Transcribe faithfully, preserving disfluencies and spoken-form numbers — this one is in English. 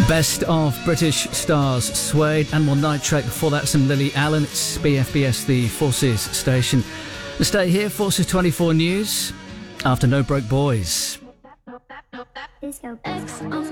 Best of British stars, Suede, Animal Nitrate. Before that, some Lily Allen. It's B F B S, the Forces station. Stay here, Forces twenty-four News, after No Broke Boys.